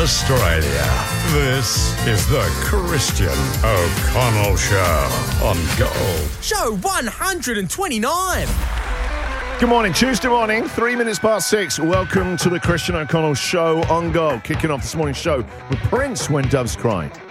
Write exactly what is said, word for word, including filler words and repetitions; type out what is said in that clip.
Australia. This is the Christian O'Connell Show on Gold. Show one hundred twenty-nine. Good morning, Tuesday morning, three minutes past six. Welcome to the Christian O'Connell Show on Gold. Kicking off this morning's show with Prince, When Doves Cry.